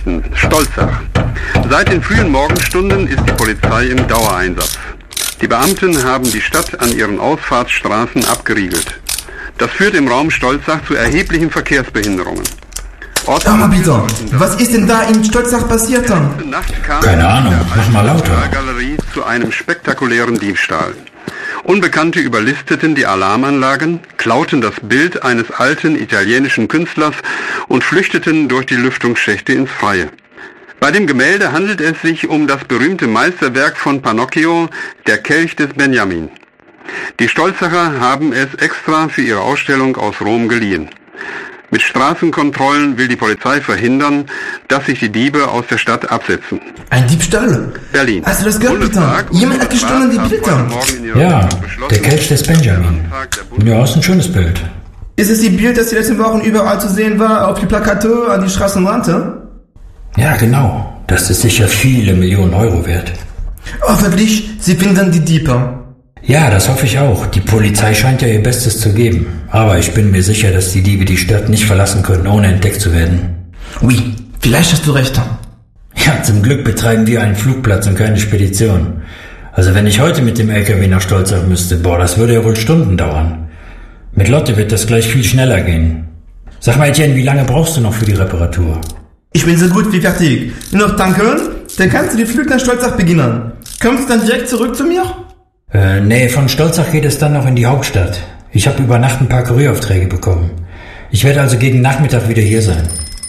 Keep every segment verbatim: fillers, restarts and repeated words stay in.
Nachrichten. Stolzach. Seit den frühen Morgenstunden ist die Polizei im Dauereinsatz. Die Beamten haben die Stadt an ihren Ausfahrtsstraßen abgeriegelt. Das führt im Raum Stolzach zu erheblichen Verkehrsbehinderungen. Sag mal bitte, was ist denn da in Stolzach passiert dann? Keine Ahnung, mach mal lauter. Galerie zu einem spektakulären Diebstahl. Unbekannte überlisteten die Alarmanlagen, klauten das Bild eines alten italienischen Künstlers und flüchteten durch die Lüftungsschächte ins Freie. Bei dem Gemälde handelt es sich um das berühmte Meisterwerk von Panocchio, der Kelch des Benjamin. Die Stolzacher haben es extra für ihre Ausstellung aus Rom geliehen. Mit Straßenkontrollen will die Polizei verhindern, dass sich die Diebe aus der Stadt absetzen. Ein Diebstahl? Berlin. Hast du das gehört, Peter? Jemand hat gestohlen die Bilder. Ja, der Kelch des Benjamin. Ja, ist ein schönes Bild. Ist es die Bild, das die letzten Wochen überall zu sehen war, auf die Plakate an die Straßenrande? Ja, genau. Das ist sicher viele Millionen Euro wert. Hoffentlich, sie finden die Diebe. Ja, das hoffe ich auch. Die Polizei scheint ja ihr Bestes zu geben. Aber ich bin mir sicher, dass die Diebe die Stadt nicht verlassen können, ohne entdeckt zu werden. Oui, vielleicht hast du recht. Ja, zum Glück betreiben wir einen Flugplatz und keine Spedition. Also wenn ich heute mit dem L K W nach Stolzach müsste, boah, das würde ja wohl Stunden dauern. Mit Lotte wird das gleich viel schneller gehen. Sag mal, Etienne, wie lange brauchst du noch für die Reparatur? Ich bin so gut wie fertig. Nur noch tanken, dann kannst du die Flüge nach Stolzach beginnen. Kommst du dann direkt zurück zu mir? Äh, nee, von Stolzach geht es dann noch in die Hauptstadt. Ich habe über Nacht ein paar Kurieraufträge bekommen. Ich werde also gegen Nachmittag wieder hier sein.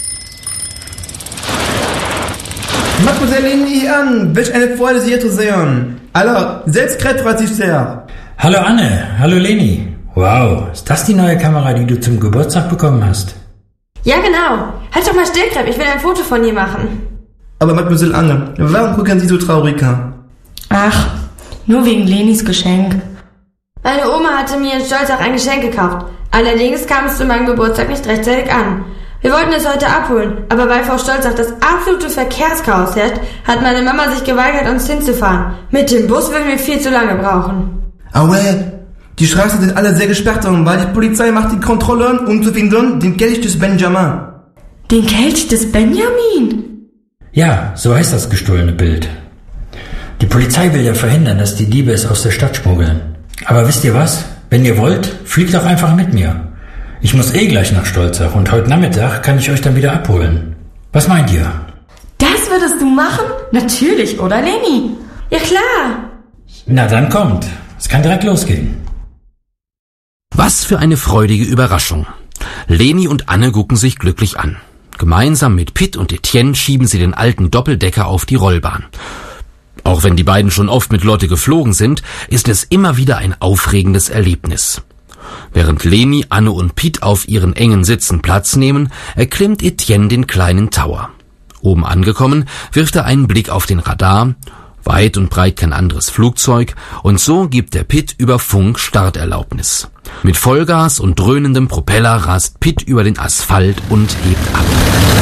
Mademoiselle Leni an, welch eine Freude, Sie hier zu sehen. Alors, selbst Kret freut sich sehr. Hallo Anne, hallo Leni. Wow, ist das die neue Kamera, die du zum Geburtstag bekommen hast? Ja, genau. Halt doch mal still, Krepp, ich will ein Foto von dir machen. Aber Mademoiselle Anne, warum gucken Sie so traurig an? Ach, nur wegen Lenis Geschenk. Meine Oma hatte mir in Stolzach ein Geschenk gekauft. Allerdings kam es zu meinem Geburtstag nicht rechtzeitig an. Wir wollten es heute abholen, aber weil vor Stolzach das absolute Verkehrschaos herrscht, hat meine Mama sich geweigert, uns hinzufahren. Mit dem Bus würden wir viel zu lange brauchen. Ah ouais, die Straßen sind alle sehr gesperrt, weil die Polizei macht die Kontrollen, um zu finden den Kelch des Benjamin. Den Kelch des Benjamin? Ja, so heißt das gestohlene Bild. Die Polizei will ja verhindern, dass die Diebe es aus der Stadt schmuggeln. Aber wisst ihr was? Wenn ihr wollt, fliegt doch einfach mit mir. Ich muss eh gleich nach Stolzach und heute Nachmittag kann ich euch dann wieder abholen. Was meint ihr? Das würdest du machen? Natürlich, oder Leni? Ja klar. Na dann kommt. Es kann direkt losgehen. Was für eine freudige Überraschung. Leni und Anne gucken sich glücklich an. Gemeinsam mit Pitt und Etienne schieben sie den alten Doppeldecker auf die Rollbahn. Auch wenn die beiden schon oft mit Lotte geflogen sind, ist es immer wieder ein aufregendes Erlebnis. Während Leni, Anne und Pitt auf ihren engen Sitzen Platz nehmen, erklimmt Etienne den kleinen Tower. Oben angekommen, wirft er einen Blick auf den Radar, weit und breit kein anderes Flugzeug, und so gibt der Pitt über Funk Starterlaubnis. Mit Vollgas und dröhnendem Propeller rast Pitt über den Asphalt und hebt ab.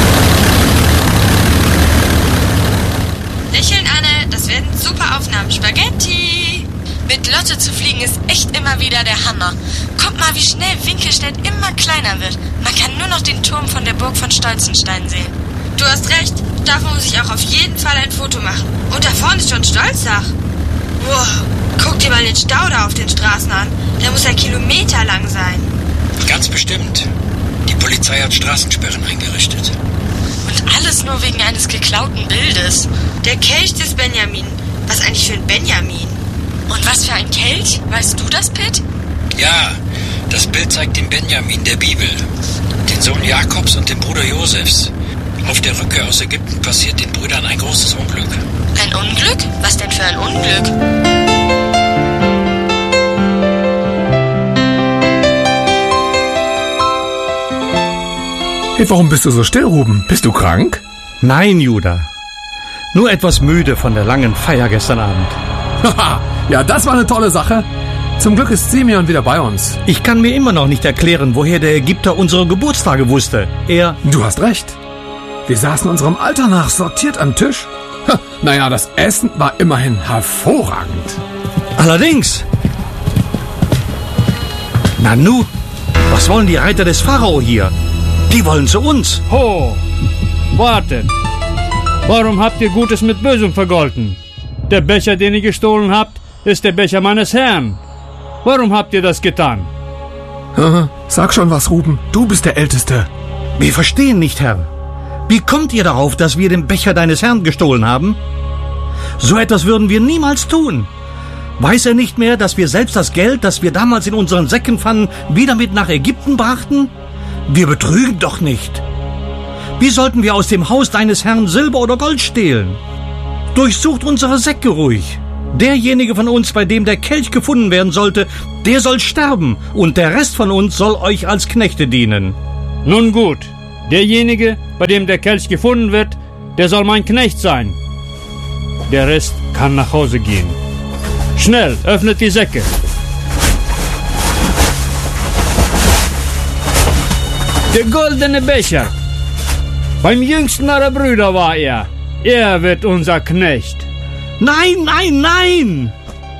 Lächeln, Anne, das werden super Aufnahmen. Spaghetti! Mit Lotte zu fliegen ist echt immer wieder der Hammer. Guck mal, wie schnell Winkelstedt immer kleiner wird. Man kann nur noch den Turm von der Burg von Stolzenstein sehen. Du hast recht, davon muss ich auch auf jeden Fall ein Foto machen. Und da vorne ist schon Stolzach. Wow, guck dir mal den Stau da auf den Straßen an. Der muss ja kilometerlang sein. Ganz bestimmt. Die Polizei hat Straßensperren eingerichtet. Und alles nur wegen eines geklauten Bildes. Der Kelch des Benjamin. Was eigentlich für ein Benjamin? Und was für ein Kelch? Weißt du das, Pitt? Ja, das Bild zeigt den Benjamin der Bibel, den Sohn Jakobs und den Bruder Josefs. Auf der Rückkehr aus Ägypten passiert den Brüdern ein großes Unglück. Ein Unglück? Was denn für ein Unglück? Hey, warum bist du so still, Ruben? Bist du krank? Nein, Judah. Nur etwas müde von der langen Feier gestern Abend. Haha, ja, das war eine tolle Sache. Zum Glück ist Simeon wieder bei uns. Ich kann mir immer noch nicht erklären, woher der Ägypter unsere Geburtstage wusste. Er... Du hast recht. Wir saßen unserem Alter nach sortiert am Tisch. Ha, naja, das Essen war immerhin hervorragend. Allerdings. Nanu, was wollen die Reiter des Pharao hier? Die wollen zu uns. Ho, wartet. Warum habt ihr Gutes mit Bösem vergolten? Der Becher, den ihr gestohlen habt, ist der Becher meines Herrn. Warum habt ihr das getan? Sag schon was, Ruben. Du bist der Älteste. Wir verstehen nicht, Herr. Wie kommt ihr darauf, dass wir den Becher deines Herrn gestohlen haben? So etwas würden wir niemals tun. Weiß er nicht mehr, dass wir selbst das Geld, das wir damals in unseren Säcken fanden, wieder mit nach Ägypten brachten? Wir betrügen doch nicht. Wie sollten wir aus dem Haus deines Herrn Silber oder Gold stehlen? Durchsucht unsere Säcke ruhig. Derjenige von uns, bei dem der Kelch gefunden werden sollte, der soll sterben, und der Rest von uns soll euch als Knechte dienen. Nun gut, derjenige, bei dem der Kelch gefunden wird, der soll mein Knecht sein. Der Rest kann nach Hause gehen. Schnell, öffnet die Säcke. Der goldene Becher. Beim jüngsten eurer Brüder war er. Er wird unser Knecht. Nein, nein, nein!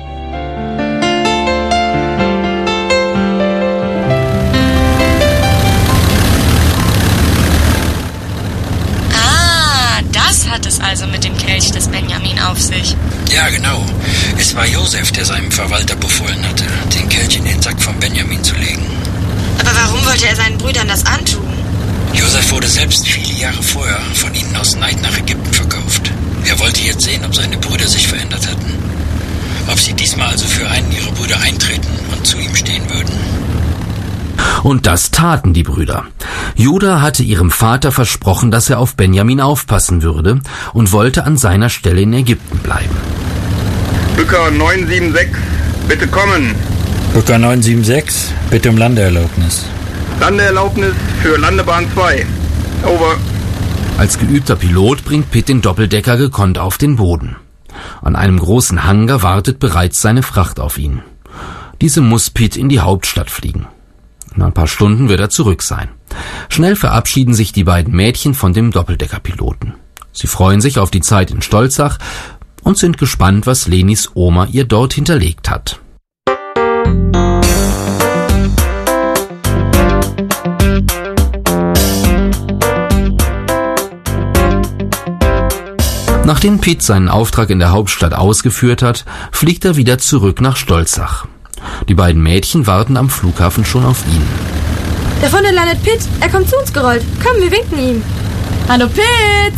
Ah, das hat es also mit dem Kelch des Benjamin auf sich. Ja, genau. Es war Josef, der seinem Verwalter befohlen hatte, den Kelch in den Sack von Benjamin zu legen. Aber warum wollte er seinen Brüdern das antun? Josef wurde selbst viele Jahre vorher von ihnen aus Neid nach Ägypten verkauft. Er wollte jetzt sehen, ob seine Brüder sich verändert hatten. Ob sie diesmal also für einen ihrer Brüder eintreten und zu ihm stehen würden. Und das taten die Brüder. Juda hatte ihrem Vater versprochen, dass er auf Benjamin aufpassen würde und wollte an seiner Stelle in Ägypten bleiben. Bücker neun sieben sechs, bitte kommen. Bücker neun sieben sechs, bitte um Landeerlaubnis. Landeerlaubnis für Landebahn zwei. Over. Als geübter Pilot bringt Pitt den Doppeldecker gekonnt auf den Boden. An einem großen Hangar wartet bereits seine Fracht auf ihn. Diese muss Pitt in die Hauptstadt fliegen. In ein paar Stunden wird er zurück sein. Schnell verabschieden sich die beiden Mädchen von dem Doppeldeckerpiloten. Sie freuen sich auf die Zeit in Stolzach und sind gespannt, was Lenis Oma ihr dort hinterlegt hat. Nachdem Pitt seinen Auftrag in der Hauptstadt ausgeführt hat, fliegt er wieder zurück nach Stolzach. Die beiden Mädchen warten am Flughafen schon auf ihn. Da vorne landet Pitt. Er kommt zu uns gerollt. Komm, wir winken ihm. Hallo Pitt!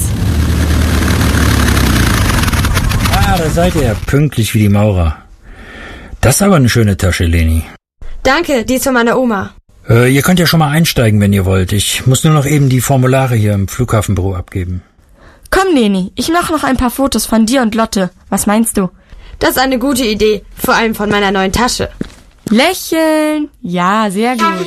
Ah, da seid ihr. Pünktlich wie die Maurer. Das ist aber eine schöne Tasche, Leni. Danke, die ist von meiner Oma. Äh, ihr könnt ja schon mal einsteigen, wenn ihr wollt. Ich muss nur noch eben die Formulare hier im Flughafenbüro abgeben. Komm, Leni, ich mache noch ein paar Fotos von dir und Lotte. Was meinst du? Das ist eine gute Idee, vor allem von meiner neuen Tasche. Lächeln. Ja, sehr gut.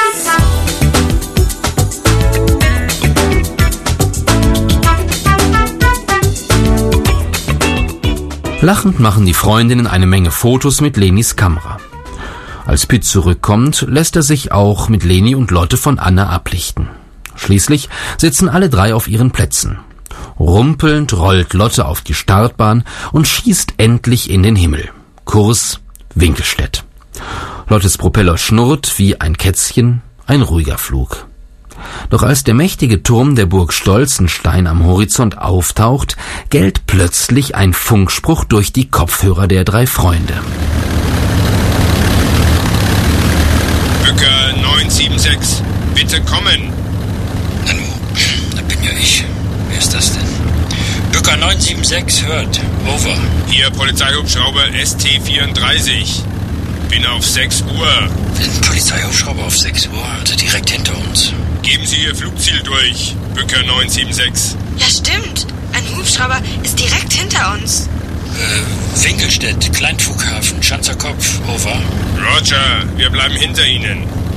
Lachend machen die Freundinnen eine Menge Fotos mit Lenis Kamera. Als Pitt zurückkommt, lässt er sich auch mit Leni und Lotte von Anna ablichten. Schließlich sitzen alle drei auf ihren Plätzen. Rumpelnd rollt Lotte auf die Startbahn und schießt endlich in den Himmel. Kurs Winkelstedt. Lottes Propeller schnurrt wie ein Kätzchen, ein ruhiger Flug. Doch als der mächtige Turm der Burg Stolzenstein am Horizont auftaucht, gellt plötzlich ein Funkspruch durch die Kopfhörer der drei Freunde. Bücker neun sieben sechs, bitte kommen. Nanu, da bin ja ich. Wer ist das denn? Bücker neun sieben sechs, hört. Over. Hier Polizeihubschrauber S T vierunddreißig. Bin auf sechs Uhr. Ein Polizeihubschrauber auf sechs Uhr, also direkt hinter uns. Geben Sie Ihr Flugziel durch, Bücker neun sieben sechs. Ja, stimmt. Ein Hubschrauber ist direkt hinter uns. Äh, Winkelstedt, Kleinflughafen, Schanzer Kopf, over. Roger, wir bleiben hinter Ihnen.